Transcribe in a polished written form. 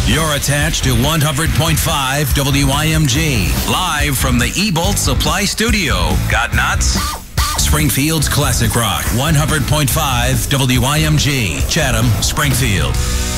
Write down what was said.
You're attached to 100.5 WIMG. Live from the eBolt Supply Studio. Got nuts? Springfield's Classic Rock. 100.5 WIMG. Chatham, Springfield.